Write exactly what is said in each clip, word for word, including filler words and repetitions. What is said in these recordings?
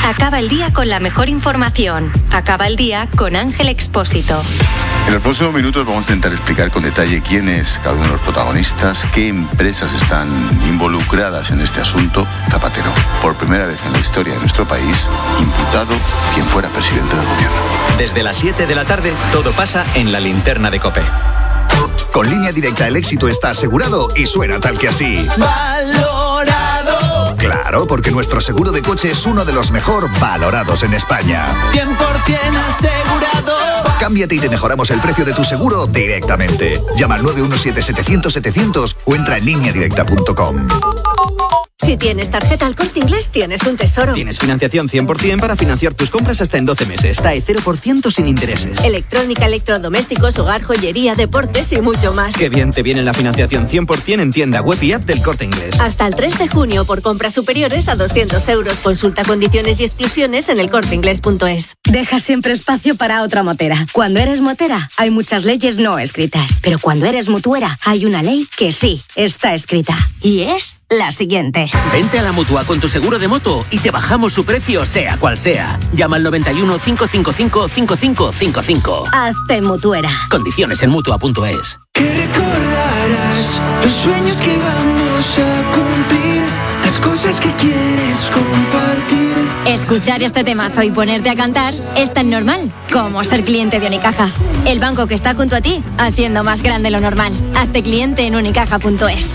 Acaba el día con la mejor información. Acaba el día con Ángel Expósito. En los próximos minutos vamos a intentar explicar con detalle quién es cada uno de los protagonistas, qué empresas están involucradas en este asunto. Zapatero, por primera vez en la historia de nuestro país, imputado quien fuera presidente del gobierno. Desde las siete de la tarde, todo pasa en la linterna de COPE. Con Línea Directa el éxito está asegurado y suena tal que así. ¡Valorado! Claro, porque nuestro seguro de coche es uno de los mejor valorados en España. cien por ciento asegurado. Cámbiate y te mejoramos el precio de tu seguro directamente. Llama al nueve uno siete setecientos setecientos o entra en línea directa punto com. Si tienes tarjeta Al Corte Inglés, tienes un tesoro. Tienes financiación cien por ciento para financiar tus compras hasta en doce meses. T A E cero por ciento sin intereses. Electrónica, electrodomésticos, hogar, joyería, deportes y mucho más. Qué bien te viene la financiación cien por ciento en tienda web y app del Corte Inglés. Hasta el tres de junio por compras superiores a doscientos euros. Consulta condiciones y exclusiones en el corte inglés punto es. Deja siempre espacio para otra motera. Cuando eres motera, hay muchas leyes no escritas. Pero cuando eres mutuera, hay una ley que sí está escrita. Y es la siguiente. Vente a la Mutua con tu seguro de moto y te bajamos su precio sea cual sea. Llama al noventa y uno, cinco cinco cinco, cinco cinco cinco cinco. Hazte mutuera. Condiciones en mutua punto es. Que recordarás los sueños que vamos a cumplir, las cosas que quieres compartir. Escuchar este temazo y ponerte a cantar es tan normal como ser cliente de Unicaja. El banco que está junto a ti, haciendo más grande lo normal. Hazte cliente en unicaja punto es.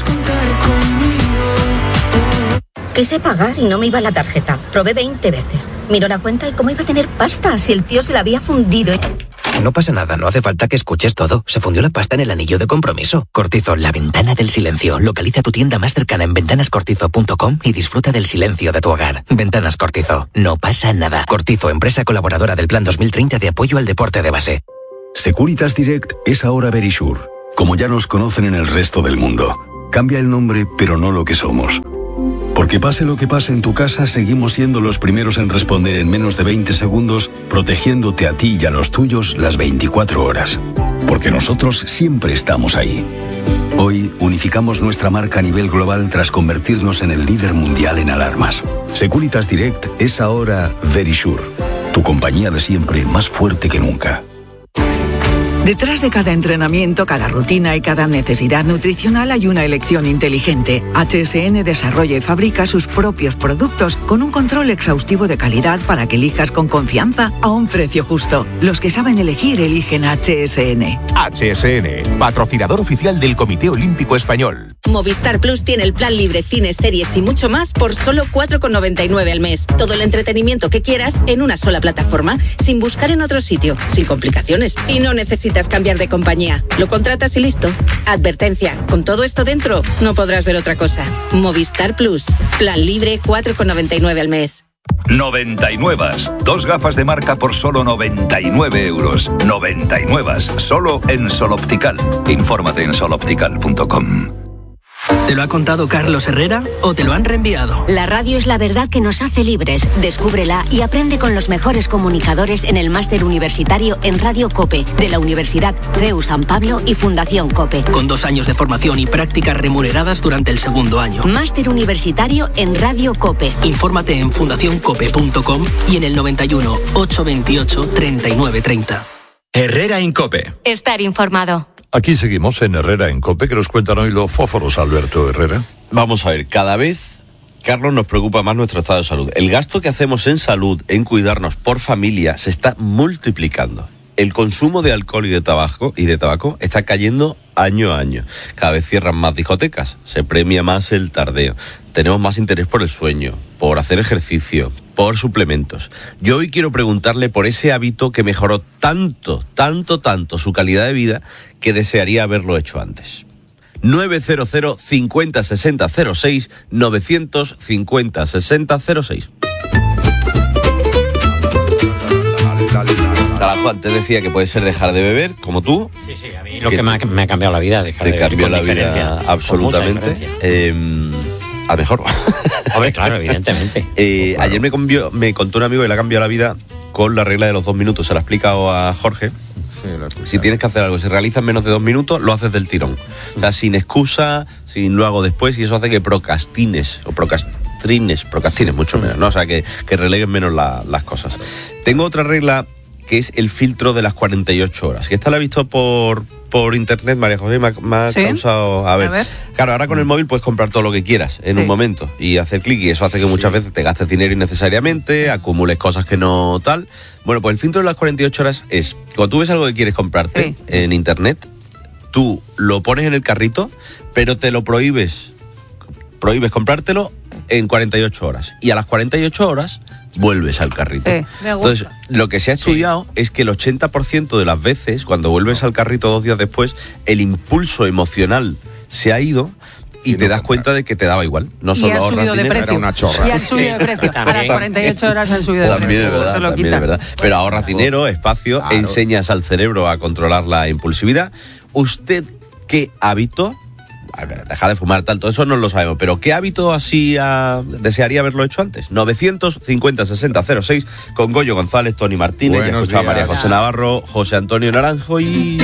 Quise pagar y no me iba la tarjeta. Probé veinte veces. Miró la cuenta y cómo iba a tener pasta si el tío se la había fundido. No pasa nada, no hace falta que escuches todo. Se fundió la pasta en el anillo de compromiso. Cortizo, la ventana del silencio. Localiza tu tienda más cercana en ventanas cortizo punto com y disfruta del silencio de tu hogar. Ventanas Cortizo, no pasa nada. Cortizo, empresa colaboradora del Plan dos mil treinta de apoyo al deporte de base. Securitas Direct es ahora Verisure, como ya nos conocen en el resto del mundo. Cambia el nombre, pero no lo que somos. Porque pase lo que pase en tu casa, seguimos siendo los primeros en responder en menos de veinte segundos, protegiéndote a ti y a los tuyos las veinticuatro horas. Porque nosotros siempre estamos ahí. Hoy unificamos nuestra marca a nivel global tras convertirnos en el líder mundial en alarmas. Securitas Direct es ahora Verisure, tu compañía de siempre más fuerte que nunca. Detrás de cada entrenamiento, cada rutina y cada necesidad nutricional hay una elección inteligente. H S N desarrolla y fabrica sus propios productos con un control exhaustivo de calidad para que elijas con confianza a un precio justo. Los que saben elegir eligen H S N. H S N, patrocinador oficial del Comité Olímpico Español. Movistar Plus tiene el plan libre, cines, series y mucho más por solo cuatro con noventa y nueve al mes. Todo el entretenimiento que quieras en una sola plataforma, sin buscar en otro sitio, sin complicaciones. Y no necesitas cambiar de compañía. Lo contratas y listo. Advertencia, con todo esto dentro, no podrás ver otra cosa. Movistar Plus, plan libre, cuatro con noventa y nueve al mes. noventa y nueve. Dos gafas de marca por solo noventa y nueve euros. noventa y nueve. Solo en Sol Optical. Infórmate en sol optical punto com. ¿Te lo ha contado Carlos Herrera o te lo han reenviado? La radio es la verdad que nos hace libres. Descúbrela y aprende con los mejores comunicadores en el máster universitario en Radio COPE de la Universidad C E U San Pablo y Fundación COPE. Con dos años de formación y prácticas remuneradas durante el segundo año. Máster universitario en Radio COPE. Infórmate en fundación cope punto com y en el noventa y uno, ochocientos veintiocho, treinta y nueve treinta. Herrera en COPE. Estar informado. Aquí seguimos en Herrera en COPE, que nos cuentan hoy los fósforos, Alberto Herrera. Vamos a ver, cada vez, Carlos, nos preocupa más nuestro estado de salud. El gasto que hacemos en salud, en cuidarnos por familia, se está multiplicando. El consumo de alcohol y de tabaco, y de tabaco está cayendo año a año. Cada vez cierran más discotecas, se premia más el tardeo. Tenemos más interés por el sueño, por hacer ejercicio, por suplementos. Yo hoy quiero preguntarle por ese hábito que mejoró tanto, tanto, tanto su calidad de vida que desearía haberlo hecho antes. nueve cero cero, cincuenta, sesenta, cero seis, novecientos cincuenta, sesenta, cero seis. Carajo, antes decía que puede ser dejar de beber, como tú. Sí, sí, a mí lo que, que me, ha, me ha cambiado la vida, dejar de beber. Te cambió la vida absolutamente. Eh, a mejor. Hombre, claro, evidentemente. eh, ayer me, convió, me contó un amigo que le ha cambiado la vida con la regla de los dos minutos. Se la ha explicado a Jorge. Sí, si tienes que hacer algo, si realizas menos de dos minutos, lo haces del tirón. O sea, sin excusa, sin lo hago después, y eso hace que procrastines o procrast- procrastines, procrastines mucho menos, ¿no? O sea, que, que releguen menos la, las cosas. Tengo otra regla que es el filtro de las cuarenta y ocho horas, que esta la he visto por, por internet, María José, me ha, me ha ¿Sí? causado... A ver, a ver, claro, ahora con el móvil puedes comprar todo lo que quieras en sí. un momento y hacer clic, y eso hace que muchas sí. veces te gastes dinero innecesariamente, acumules cosas que no tal. Bueno, pues el filtro de las cuarenta y ocho horas es, cuando tú ves algo que quieres comprarte sí. en internet, tú lo pones en el carrito, pero te lo prohíbes, prohíbes comprártelo en cuarenta y ocho horas. Y a las cuarenta y ocho horas vuelves al carrito. Sí. Entonces, lo que se ha estudiado sí. es que el ochenta por ciento de las veces, cuando vuelves al carrito dos días después, el impulso emocional se ha ido y, y te no das cuenta de que te daba igual. No solo ahorras dinero, era una chorra. Y han subido de precio. A las cuarenta y ocho horas han subido de también precio. Es verdad, también es verdad. Pero ahorras dinero, espacio, claro. enseñas al cerebro a controlar la impulsividad. ¿Usted qué hábito? Dejar de fumar, tal, todo eso no lo sabemos, pero ¿qué hábito así uh, desearía haberlo hecho antes? novecientos cincuenta sesenta cero seis con Goyo González, Tony Martínez, ya escuchaba a María José Navarro, José Antonio Naranjo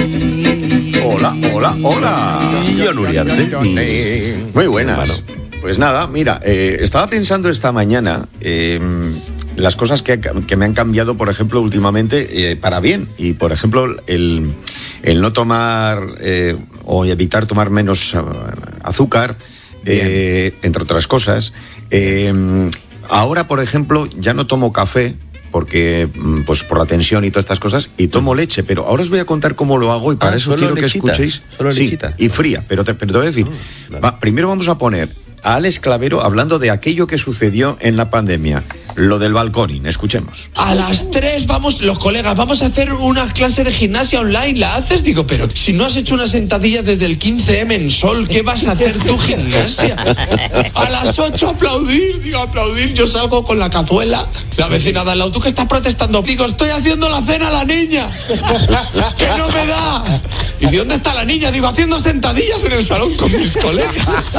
y... Hola, hola, hola. Y John Uriarte. Muy buenas. Pues nada, mira, eh, estaba pensando esta mañana... Eh, las cosas que, que me han cambiado, por ejemplo, últimamente, eh, para bien. Y, por ejemplo, el, el no tomar eh, o evitar tomar menos uh, azúcar, eh, entre otras cosas. Eh, ahora, por ejemplo, ya no tomo café, porque pues por la tensión y todas estas cosas, y tomo leche, pero ahora os voy a contar cómo lo hago, y para ah, eso quiero lechitas, que escuchéis. Solo sí, lechita. Y fría, pero te, pero te voy a decir, oh, vale. va, primero vamos a poner a Alex Clavero hablando de aquello que sucedió en la pandemia, lo del balconing. Escuchemos. A las tres vamos, los colegas, vamos a hacer una clase de gimnasia online, ¿la haces? Digo, pero si no has hecho una sentadilla desde el quince eme en Sol, ¿qué vas a hacer tú gimnasia? A las ocho aplaudir, digo, aplaudir, yo salgo con la cazuela, la vecina de al lado, ¿tú qué estás protestando? Digo, estoy haciendo la cena a la niña, que no me da. Y dice, ¿dónde está la niña? Digo, haciendo sentadillas en el salón con mis colegas.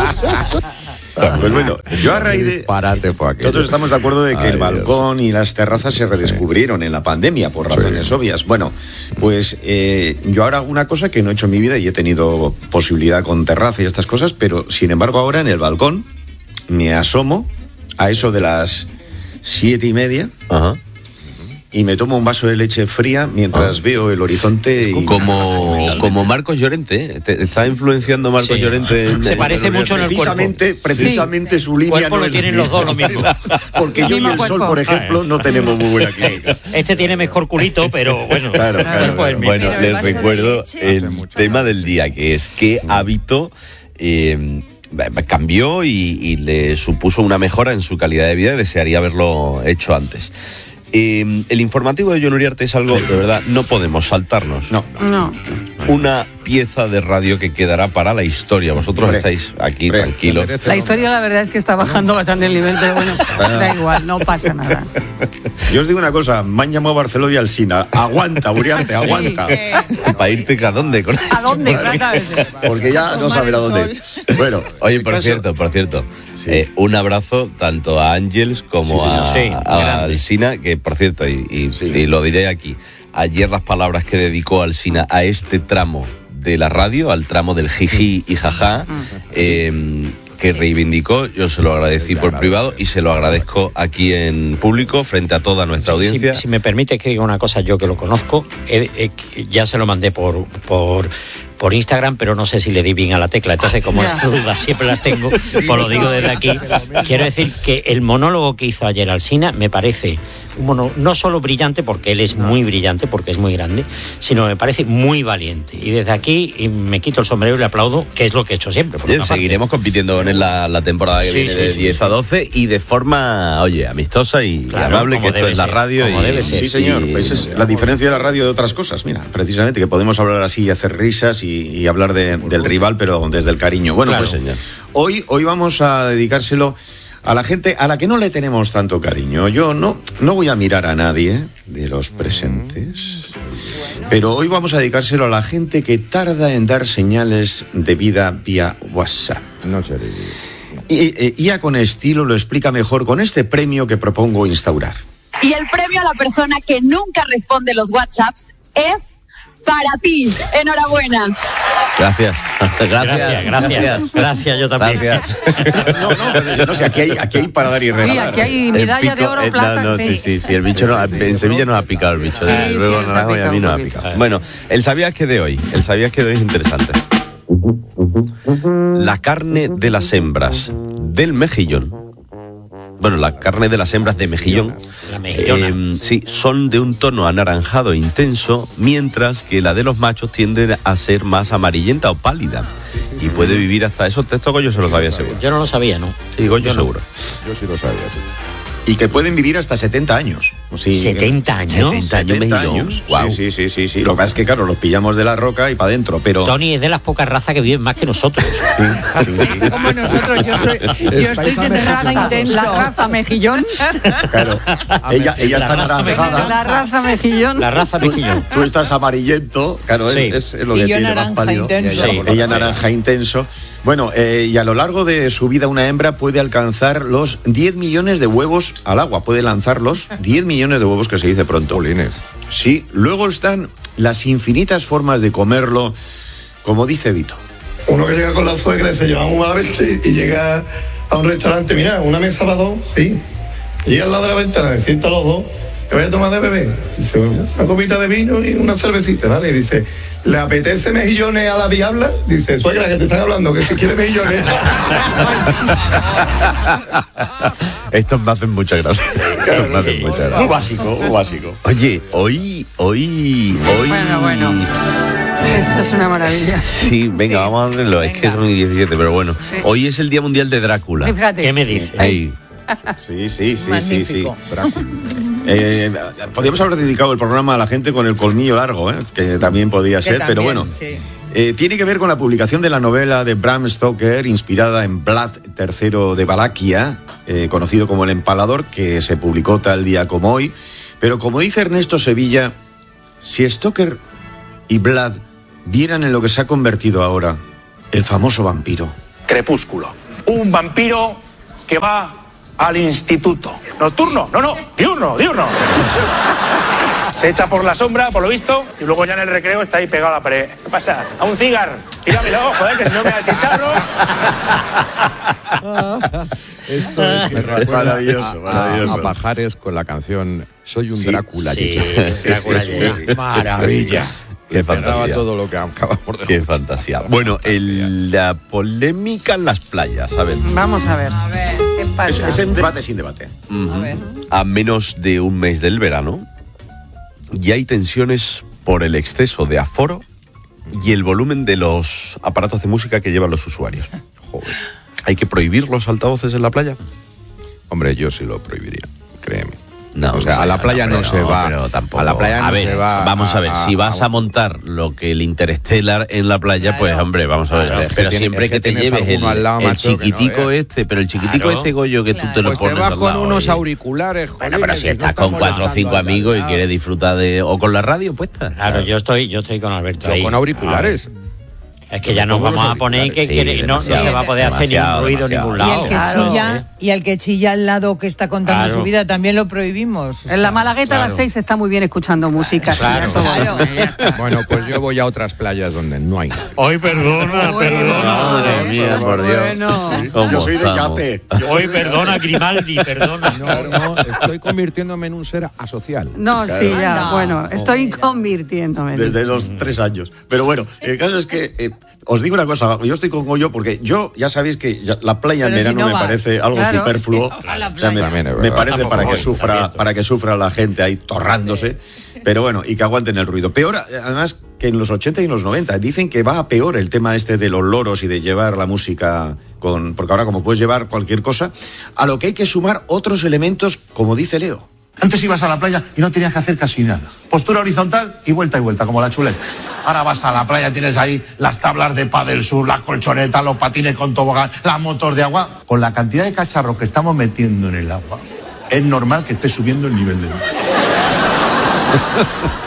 Pues bueno, yo a raíz de... Parate fue aquello. Todos estamos de acuerdo de que Ay, el balcón Dios. y las terrazas se redescubrieron sí. en la pandemia por razones sí. obvias. Bueno, pues eh, yo ahora hago una cosa que no he hecho en mi vida y he tenido posibilidad con terraza y estas cosas, pero sin embargo ahora en el balcón me asomo a eso de las siete y media. Ajá. Y me tomo un vaso de leche fría mientras ah. veo el horizonte. Y... Como, sí. como Marcos Llorente. ¿Te está influenciando Marcos sí. Llorente? En, Se parece en mucho en el precisamente, cuerpo. Precisamente sí. su línea cuerpo no lo es tienen los dos lo mismo. Porque yo y el Sol, por ejemplo, no tenemos muy buena química. Este tiene mejor culito, pero bueno. Claro, claro, claro. Bueno, les recuerdo el tema del día, que es qué hábito... Eh, cambió y, y le supuso una mejora en su calidad de vida y desearía haberlo hecho antes. Eh, el informativo de John Uriarte es algo, de verdad, no podemos saltarnos. No. No. Una pieza de radio que quedará para la historia. Vosotros Hombre. estáis aquí Hombre. tranquilos. La historia, la verdad, es que está bajando bastante el nivel, pero bueno, da igual, no pasa nada. Yo os digo una cosa, me han llamado Barceló y Alsina. Aguanta, Uriarte, sí. aguanta. Eh. ¿Para irte a dónde? Con ¿A dónde? Exactamente. Porque ya no saben a dónde. Bueno, oye, por caso... cierto, por cierto. Sí. Eh, un abrazo tanto a Ángels como sí, sí, a, sí, a Alsina, que por cierto, y, y, sí. y lo diré aquí, ayer las palabras que dedicó Alsina a este tramo de la radio, al tramo del jiji y jaja, eh, que reivindicó, yo se lo agradecí por privado y se lo agradezco aquí en público frente a toda nuestra audiencia. Si, si me permite que diga una cosa, yo que lo conozco, eh, eh, ya se lo mandé por... por por Instagram, pero no sé si le di bien a la tecla. Entonces, como esas dudas siempre las tengo, pues lo digo desde aquí. Quiero decir que el monólogo que hizo ayer Alsina me parece un monólogo, no solo brillante, porque él es muy brillante, porque es muy grande, sino me parece muy valiente. Y desde aquí me quito el sombrero y le aplaudo, que es lo que he hecho siempre. Bien, seguiremos compitiendo en la, la temporada que sí, viene sí, de sí, diez sí. a doce y de forma, oye, amistosa y claro, amable, que esto es la radio. Y, debe ser. Sí, señor. Y, esa es la diferencia de la radio de otras cosas. Mira, precisamente que podemos hablar así y hacer risas y Y, y hablar de, del rival, pero desde el cariño. Bueno, claro, pues señor. Hoy, hoy vamos a dedicárselo a la gente a la que no le tenemos tanto cariño. Yo no, no voy a mirar a nadie de los presentes, pero hoy vamos a dedicárselo a la gente que tarda en dar señales de vida vía WhatsApp. No sé. Y ya con estilo lo explica mejor con este premio que propongo instaurar. Y el premio a la persona que nunca responde los WhatsApps es... para ti. Enhorabuena. Gracias. Gracias. Gracias, gracias. Gracias, yo también. Gracias. No, no, no sé, aquí hay, aquí hay para dar y regalar. Sí, aquí hay medalla de oro, eh, plata. No, no, sí, sí, sí, el bicho no, en Sevilla nos ha picado el bicho. Sí, de sí, luego nos ha naranjo y a mí picado nos un ha picado. Bueno, el sabías que de hoy, el sabías que de hoy es interesante. La carne de las hembras del mejillón, bueno, la carne de las hembras de mejillón, La mejillona. eh, sí, son de un tono anaranjado intenso, mientras que la de los machos tiende a ser más amarillenta o pálida. Y puede vivir hasta esos textos, Goyo se lo sabía seguro. Yo no lo sabía, ¿no? Sí, Goyo Yo no. seguro. Yo sí lo sabía, sí. Y que pueden vivir hasta setenta años. Sí, ¿setenta años? setenta años, setenta mejillón. años. Guau. Sí, sí, sí, sí, sí. Lo que pasa es que, claro, los pillamos de la roca y para adentro, pero... Tony es de las pocas razas que viven más que nosotros. Como nosotros, yo soy, yo estoy de raza intenso. La raza mejillón. Claro, ella, ella La está raza anaranjada. La raza mejillón. La raza Tú, mejillón. tú estás amarillento, claro, es- Sí. es, es lo Y que yo tiene más naranja pálido. intenso. Sí. Ella naranja intenso. Bueno, eh, y a lo largo de su vida una hembra puede alcanzar los diez millones de huevos al agua. Puede lanzarlos diez millones de huevos, que se dice pronto. Polines. Sí, luego están las infinitas formas de comerlo, como dice Vito. Uno que llega con la suegra y se lleva un malamente y llega a un restaurante, mira, una mesa para dos, sí. Llega al lado de la ventana, se sienta los dos, ¿qué voy a tomar de bebé? Dice, una copita de vino y una cervecita, ¿vale? Y dice, ¿le apetece mejillones a la diabla? Dice, suegra, que te están hablando, que si quiere mejillones. Estos me hacen mucha gracia. Estos me hacen mucha gracia. Un básico, un básico. Oye, hoy, hoy, hoy... Bueno, bueno. Esto es una maravilla. Sí, venga, vamos a hacerlo. Es que son diecisiete, pero bueno. Sí. Hoy es el Día Mundial de Drácula. Fíjate. ¿Qué me dices? Ey, Sí, sí, sí, sí, sí. Magnífico. Eh, podríamos haber dedicado el programa a la gente con el colmillo largo, ¿eh? Que también podía Que ser, pero también, bueno. sí. Eh, tiene que ver con la publicación de la novela de Bram Stoker, inspirada en Vlad tercero de Valaquia, eh, conocido como El Empalador, que se publicó tal día como hoy. Pero como dice Ernesto Sevilla, si Stoker y Vlad vieran en lo que se ha convertido ahora el famoso vampiro. Crepúsculo. Un vampiro que va al instituto. Nocturno, no, no, diurno, diurno. Se echa por la sombra, por lo visto, y luego ya en el recreo está ahí pegado a la pared. ¿Qué pasa? A un cigar. Tíramelo, joder, que si no me da el chicharro. Esto es me recuerda Maravilloso, a, maravilloso. a, a Pajares con la canción Soy un Sí, Drácula. sí, chico. Drácula Es llega. una maravilla. Qué Que cerraba fantasía. todo lo que acabamos de Qué fantasía. Bueno, el- la polémica en las playas, ¿sabes? Vamos a ver. ¿Qué Es, pasa? es un debate sin debate. Ujú. A ver. A menos de un mes del verano, ya hay tensiones por el exceso de aforo y el volumen de los aparatos de música que llevan los usuarios. Joder. ¿Hay que prohibir los altavoces en la playa? Hombre, yo sí lo prohibiría, créeme. No, o sea, a la playa no, pero- se va. pero tampoco. A la playa no a ver, se va. Vamos a, ver, si vas a, montar lo que el Interstellar en la playa, Claro. pues hombre, vamos a ver. Claro, es que pero tiene- siempre es que, que te tienes lleves el, alguno al lado, el macho, que no chiquitico veas. este, pero el chiquitico Claro. este, Goyo, que tú te lo Pues te pones vas al con lado unos y- auriculares, Bueno, jolines, pero si que no estás con estamos cuatro o hablando cinco al amigos y lado. quieres disfrutar de... o con la radio puesta. Claro, yo estoy, yo estoy con Alberto Yo ahí. con auriculares. Es que ya nos Pongo los vamos a poner que, Sí, que no, no se demasiado, va a poder hacer ni un demasiado, ruido en demasiado. ningún Y lado. el que Claro. chilla, y al que chilla al lado que está contando Claro. su vida también lo prohibimos. O En la sea, Malagueta a las claro. seis está muy bien escuchando música. sí, Claro. ya todo. Claro. Bueno, pues yo voy a otras playas donde no hay nada. Hoy perdona, perdona. Madre mía, por Dios. Bueno. ¿Cómo Yo soy de estamos? yate. Hoy perdona, Grimaldi, perdona. No, no, estoy convirtiéndome en un ser asocial. No, sí, ya. Anda. Bueno, estoy convirtiéndome. Desde los tres años. Pero bueno, el caso es que eh, os digo una cosa, yo estoy con Goyo porque yo ya sabéis que ya- la playa en Pero si verano no me vas. parece algo Claro. superfluo. A la O sea, me, playa. También es me verdad. parece Tampoco para que voy, sufra, también. para que sufra la gente ahí torrándose. Pero bueno, y que aguanten el ruido. Peor, eh, además, que en los ochenta y en los noventa. Dicen que va a peor el tema este de los loros y de llevar la música con. Porque ahora, como puedes llevar cualquier cosa, a lo que hay que sumar otros elementos, como dice Leo. Antes ibas a la playa y no tenías que hacer casi nada. Postura horizontal y vuelta y vuelta, como la chuleta. Ahora vas a la playa, tienes ahí las tablas de pádel sur, las colchonetas, los patines con tobogán, las motos de agua. Con la cantidad de cacharros que estamos metiendo en el agua, es normal que esté subiendo el nivel del mar.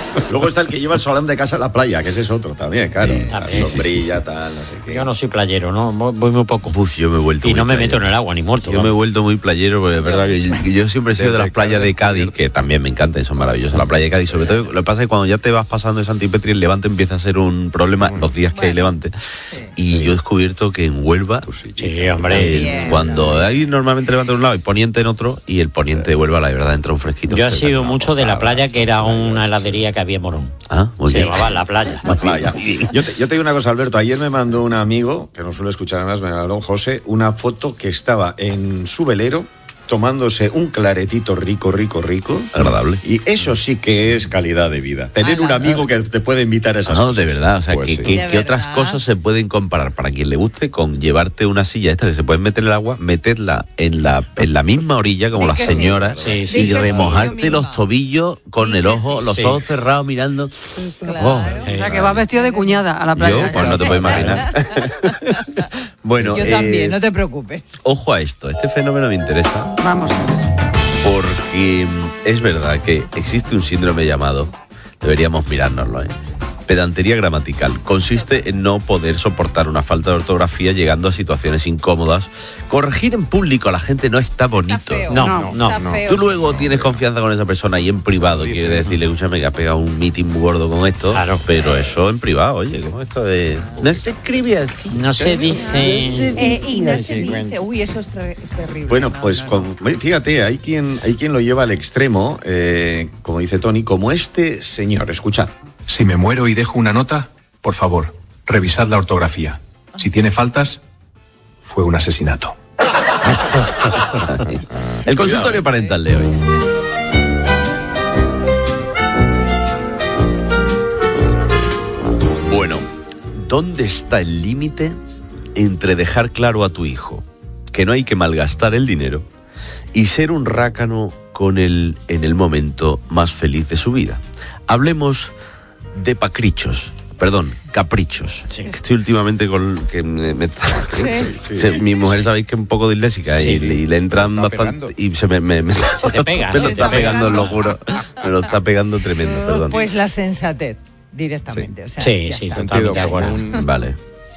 Luego está el que lleva el salón de casa a la playa, que ese es otro también, claro. Sí, la también, sombrilla, sí, sí. tal, no sé qué. Yo no soy playero, ¿no? Voy muy poco. Uf, yo me he vuelto Y muy no me playero. meto en el agua, ni muerto. Yo ¿no? me he vuelto muy playero, porque es verdad que yo, que yo siempre he sido de las playas de Cádiz, que también me encantan, son maravillosas. La playa de Cádiz, sobre todo, lo que pasa es que cuando ya te vas pasando de Santipetri, el levante empieza a ser un problema los días que hay levante. Y yo he descubierto que en Huelva, sí, hombre, eh, cuando hay normalmente levante de un lado y poniente en otro, y el poniente de Huelva, la verdad, entra un fresquito. Yo he sido mucho de la playa, que era una heladería que había en Morón. Ah, muy Se bien. llamaba La Playa. La playa. Yo te, yo te digo una cosa, Alberto. Ayer me mandó un amigo, que no suele escuchar además, me mandó José, una foto que estaba en su velero tomándose un claretito rico, rico, rico. Agradable. Y eso sí que es calidad de vida. Tener un amigo que te puede invitar a esas No, cosas. de verdad, o sea, Pues que, sí. que- De que otras verdad. cosas se pueden comparar, para quien le guste, con llevarte una silla esta que se puede meter en el agua, meterla en la, en la misma orilla, como las señoras, Sí, sí, y sí, yo remojarte misma. los tobillos con el ojo, los Sí. ojos cerrados mirando. Oh, O sea, que va vestido de cuñada a la playa. yo, pues no te puedo imaginar. Bueno, Yo eh, también, no te preocupes. ojo a esto, este fenómeno me interesa. Vamos. Porque mm, es verdad que existe un síndrome llamado, deberíamos mirárnoslo, ¿eh? Pedantería gramatical. Consiste en no poder soportar una falta de ortografía llegando a situaciones incómodas. Corregir en público a la gente no está bonito. No, no, no. no. Tú luego tienes confianza con esa persona y en privado quiere decirle, escúchame, que ha pegado un meeting muy gordo con esto. Claro. Pero eso en privado, oye, ¿cómo esto de...? No se escribe así. No se dice... Eh, y no se dice, uy, eso es ter- terrible. Bueno, pues con- fíjate, hay quien, hay quien lo lleva al extremo, eh, como dice Tony, como este señor. Escuchad. Si me muero y dejo una nota, por favor, revisad la ortografía. Si tiene faltas, fue un asesinato. El consultorio parental de hoy. Bueno, ¿dónde está el límite entre dejar claro a tu hijo que no hay que malgastar el dinero y ser un rácano con él en el momento más feliz de su vida? Hablemos de pacrichos, perdón, caprichos. Estoy últimamente con... que me, me- Sí. se- mi mujer sabéis que es un poco disléxica y, y le entran bastante... Y se me... me, me- te pega. me lo Se te está está pegando, pegando. lo juro. Me lo está pegando tremendo, perdón. Pues la sensatez, directamente. O sea, Sí, ya sí, está. totalmente Ya de acuerdo. está. Vale.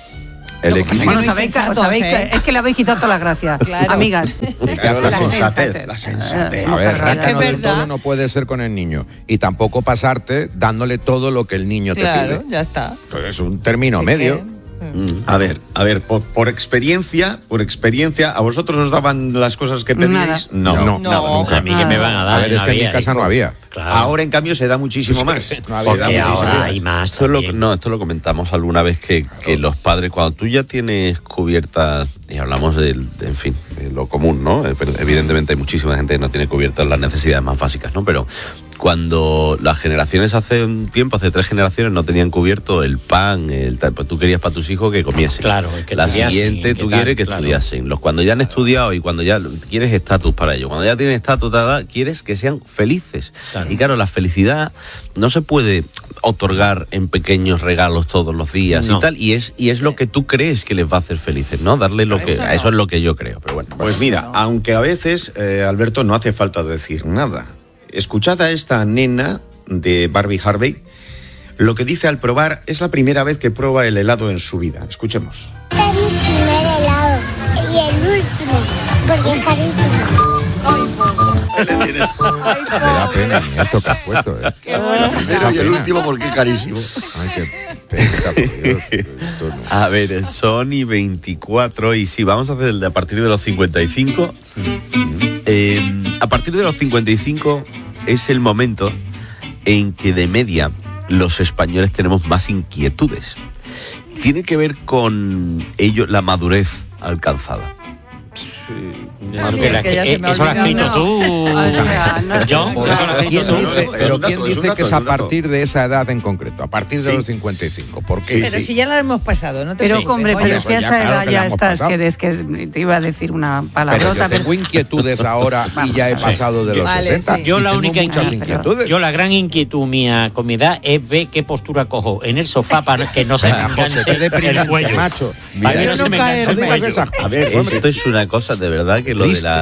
El equilibrio... Bueno, muy sabéis, que, sensatos, sabéis ¿eh? que- es que le habéis quitado toda la gracia. Claro. Amigas. Claro, la La sensatez, sensatez. la sensatez. A ver, Es rácano del verdad. todo no puede ser con el niño. Y tampoco pasarte dándole todo lo que el niño te Claro, pide. ya está. Pues es un término medio. A ver, a ver, por, por experiencia, por experiencia, ¿a vosotros os daban las cosas que pedíais? Nada. No, No, nada, nunca. A mí que me van a dar. A ver, es no que en mi había, casa hijo. no había. Claro. Ahora, en cambio, se da muchísimo más. No había. Se da Porque muchísimo ahora más. hay más Esto lo, también. no, esto lo comentamos alguna vez que, que los padres, cuando tú ya tienes cubiertas, y hablamos del, de, en fin, de lo común, ¿no? Evidentemente hay muchísima gente que no tiene cubiertas las necesidades más básicas, ¿no? Pero cuando las generaciones hace un tiempo, hace tres generaciones, no tenían cubierto el pan, el tal, pues tú querías para tus hijos que comiesen. Claro, que la estudiasen, siguiente que tú tal, quieres que claro. estudiasen. Los cuando ya han estudiado y cuando ya quieres estatus para ellos, cuando ya tienen estatus, tal, tal, quieres que sean felices. Claro. Y claro, la felicidad no se puede otorgar en pequeños regalos todos los días No. y tal, y es y es lo que tú crees que les va a hacer felices, ¿no? Darle lo que Eso no. eso es lo que yo creo, pero bueno. Pues mira, aunque a veces, eh, Alberto, no hace falta decir nada. Escuchad a esta nena de Barbie Harvey. Lo que dice al probar es la primera vez que prueba el helado en su vida. Escuchemos. Este es mi primer helado y el último, porque es carísimo. Me da pena ni esto que has puesto. ¿eh? Primero y el último porque es carísimo. Ay, qué pena, por Dios. Esto no- A ver, Sony veinticuatro y sí, vamos a hacer el de a partir de los cincuenta y cinco. Eh, a partir de los cincuenta y cinco es el momento en que de media los españoles tenemos más inquietudes. Tiene que ver con ello la madurez alcanzada. Eso mí que es la- que ya se me ha eso lo has escrito olvidado. tú. O sea, no- Yo, Por- eso lo has ¿Quién escrito tú. dice, Es pero un dato, quién es un dice dato, que es es a un dato. partir de esa edad en concreto? A partir de Sí. los cincuenta y cinco. ¿Por qué? Sí, Pero sí. si ya la hemos pasado, no te Pero, preocupes. hombre, Oye, pero pues si a ya, esa claro edad que la ya hemos estás, pasado. que es que te iba a decir una Pero palabrota, yo tengo pero... inquietudes ahora y ya he pasado de los Vale, sesenta. sí. Yo y la tengo única muchas inquietud- inquietudes. Yo la gran inquietud mía con mi edad es ver qué postura cojo en el sofá para que no se me Venga, José, enganche qué deprimente, el cuello. macho. Para que Mira, no se me no enganche el caerme. No digas cuello. esas A ver, Hombre. esto es una cosa de verdad que lo de Triste. la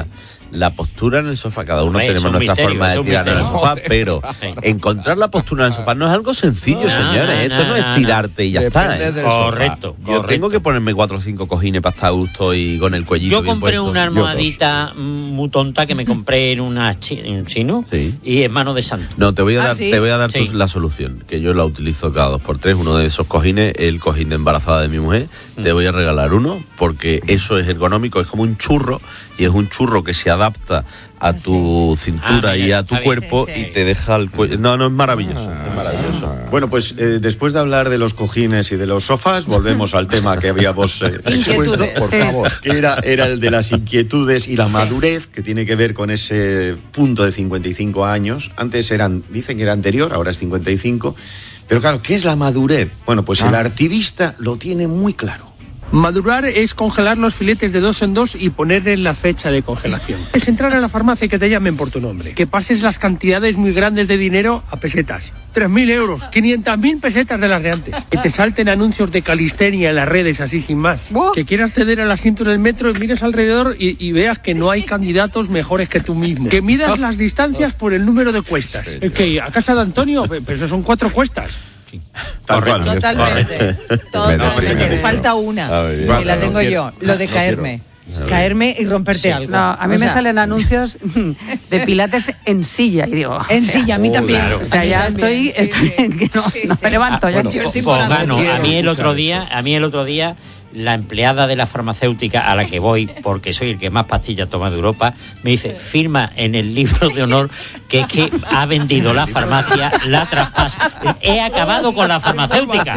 La postura en el sofá, cada uno Hombre, es tenemos un nuestra misterio, forma es de un tirar en el misterio. sofá, pero Sí. encontrar la postura en el sofá no es algo sencillo, No, señores. no, Esto no, no, es no. tirarte y ya Depende está. ¿eh? del sofá. Correcto, Yo correcto. tengo que ponerme cuatro o cinco cojines para estar a gusto y con el cuellito Yo bien compré puesto. una Yo dos. almohadita mm, muy tonta que me compré en una chi- en un chino Sí. y en mano de santo. No, te voy a ¿Ah, dar, sí? te voy a dar Sí. tu- la solución, que yo la utilizo cada dos por tres. Uno de esos cojines, el cojín de embarazada de mi mujer. Mm. Te voy a regalar uno porque eso es ergonómico, es como un churro y es un churro que se adapta a tu cintura Ah, mira, y a está tu bien. cuerpo Sí, sí. y te deja el cuello. No, no, es maravilloso. es maravilloso. Bueno, pues eh, después de hablar de los cojines y de los sofás, volvemos al tema que habíamos eh, expuesto, Inquietudes. por favor, que era, era el de las inquietudes y la madurez, que tiene que ver con ese punto de cincuenta y cinco años. Antes eran, dicen que era anterior, ahora es cincuenta y cinco. Pero claro, ¿qué es la madurez? Bueno, pues el artivista lo tiene muy claro. Madurar es congelar los filetes de dos en dos y ponerle la fecha de congelación. Es entrar a la farmacia y que te llamen por tu nombre. Que pases las cantidades muy grandes de dinero a pesetas. tres mil euros, quinientas mil pesetas de las de antes. Que te salten anuncios de calistenia en las redes así sin más. Que quieras ceder al asiento en el metro y mires alrededor y, y veas que no hay candidatos mejores que tú mismo. Que midas las distancias por el número de cuestas. Es que a casa de Antonio, pero eso son cuatro cuestas. Tal cual. Totalmente. Totalmente. Falta una. A ver, y vale, la no tengo quiero. yo. Lo de No caerme. quiero. Caerme y romperte Sí. algo. No, a mí O me sea, salen anuncios de pilates en silla y digo... En o sea, silla, a mí también. O sea, A mí ya también, estoy, estoy que no, no me levanto. ya. Bueno, pues gano. A mí el otro día, a mí el otro día, la empleada de la farmacéutica a la que voy, porque soy el que más pastillas toma de Europa, me dice, firma en el libro de honor que es que ha vendido la farmacia, la traspasa. He acabado con la farmacéutica.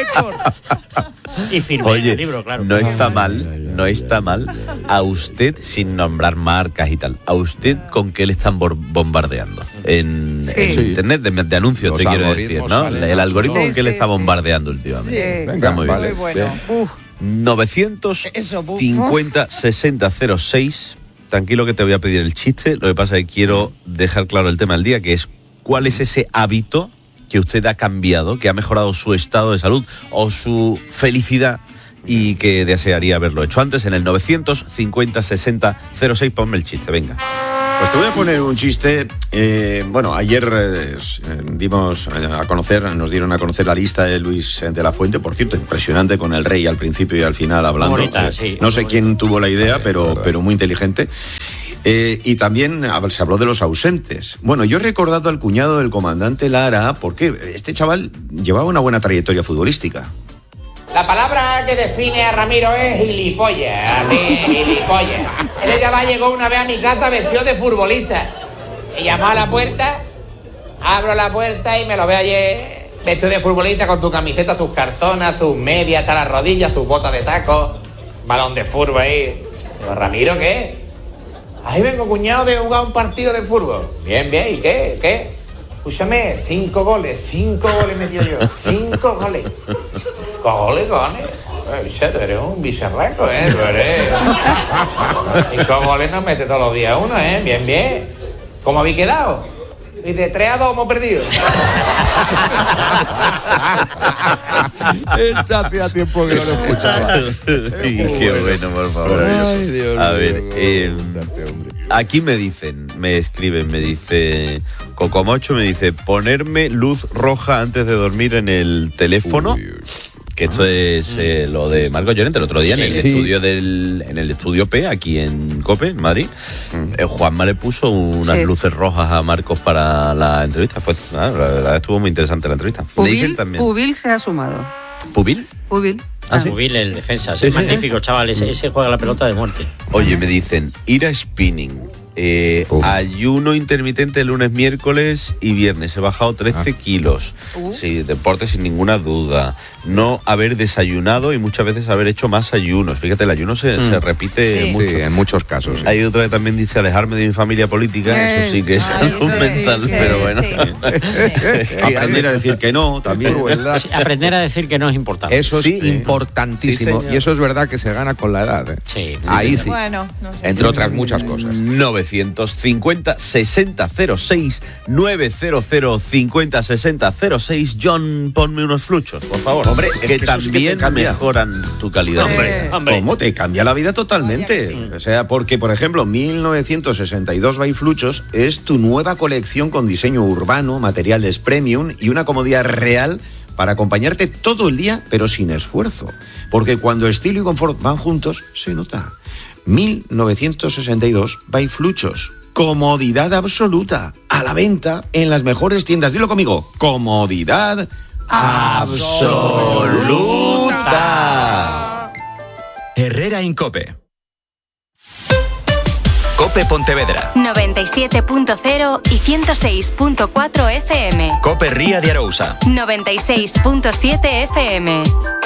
Y firmé Oye, el libro, claro. no está mal, no está mal a usted, sin nombrar marcas y tal, a usted con qué le están bor- bombardeando en, Sí. en Sí. internet de, de anuncios, Los te quiero algoritmos decir, ¿no? salen El algoritmo Sí, con qué le sí, está sí. bombardeando últimamente. Sí. Está Venga, muy vale. bien. Muy bueno. Uf. novecientos cincuenta sesenta cero seis. Tranquilo que te voy a pedir el chiste. Lo que pasa es que quiero dejar claro el tema del día, que es cuál es ese hábito que usted ha cambiado, que ha mejorado su estado de salud o su felicidad y que desearía haberlo hecho antes. En el novecientos cincuenta sesenta cero seis, ponme el chiste, venga. Pues te voy a poner un chiste. Eh, bueno, ayer eh, dimos a conocer, nos dieron a conocer la lista de Luis de la Fuente, por cierto, impresionante con el rey al principio y al final hablando. Bonita, Eh, sí. no sé quién tuvo la idea, pero, pero muy inteligente. Eh, y también a ver, se habló de los ausentes. Bueno, yo he recordado al cuñado del comandante Lara, porque este chaval llevaba una buena trayectoria futbolística. La palabra que define a Ramiro es gilipollas, así, gilipollas. Él ya va, llegó una vez a mi casa vestido de futbolista. Y llamó a la puerta, abro la puerta y me lo veo allí vestido de futbolista con tu camiseta, tus calzonas, tus medias hasta las rodillas, tus botas de taco, balón de fútbol ahí. Digo, ¿Ramiro qué? Ahí vengo, cuñado, de jugar un partido de fútbol. Bien, bien, ¿y qué? ¿Qué? Escúchame, cinco goles, cinco goles metió yo, cinco goles. Goles, goles. Bicho, tú eres un bicharraco, ¿eh? Tú eres... Cinco goles no mete todos los días uno, ¿eh? Bien, bien. ¿Cómo habéis quedado? Dice, tres a dos hemos perdido. Esta hacía tiempo que no lo escuchaba. Y qué bueno, por favor. Ay, Dios a mío, ver, cómo eh, gustarte, hombre. aquí me dicen, me escriben, me dice Cocomocho, me dice ponerme luz roja antes de dormir en el teléfono. Que esto es eh, lo de Marcos Llorente el otro día en el Sí. estudio del en el estudio P aquí en COPE, en Madrid. Eh, Juanma le puso unas Sí. luces rojas a Marcos para la entrevista. Fue, ah, la verdad estuvo muy interesante la entrevista. Me dicen Pubil, también. Pubil se ha sumado. ¿Pubil? Pubil. ¿Ah, sí? Jubil, el defensa, Sí, es sí. magnífico, chaval, ese, ese juega la pelota de muerte. Oye, me dicen, ir a spinning. Eh, ayuno intermitente lunes, miércoles y viernes. He bajado trece kilos. Uh. Sí, deporte sin ninguna duda. No haber desayunado y muchas veces haber hecho más ayunos. Fíjate, el ayuno se, Mm. se repite Sí. mucho. Sí, en muchos casos, sí. Hay otra que también dice alejarme de mi familia política. Eh, Eso sí que es ay, salud sí, mental, sí, pero bueno. sí. Aprender a decir que no, también. Sí, aprender a decir que no es importante. Eso es Sí. importantísimo. Sí, señor. y eso es verdad que se gana con la edad. ¿eh? Sí. Ahí sí. Bueno, no sé. Entre otras muchas cosas. novecientos novecientos cincuenta sesenta cero seis, novecientos cincuenta sesenta cero seis. John, ponme unos fluchos, por favor. Hombre, es que, que eso también sí que te mejoran tu calidad. Hombre, hombre, ¿cómo te cambia la vida totalmente? O sea, porque, por ejemplo, mil novecientos sesenta y dos by Fluchos es tu nueva colección con diseño urbano, materiales premium y una comodidad real para acompañarte todo el día, pero sin esfuerzo. Porque cuando estilo y confort van juntos, se nota. mil novecientos sesenta y dos by Fluchos. Comodidad absoluta. A la venta en las mejores tiendas. Dilo conmigo. Comodidad absoluta. Herrera Incope. Cope Pontevedra. noventa y siete punto cero y ciento seis punto cuatro F M. Cope Ría de Arousa. noventa y seis punto siete F M.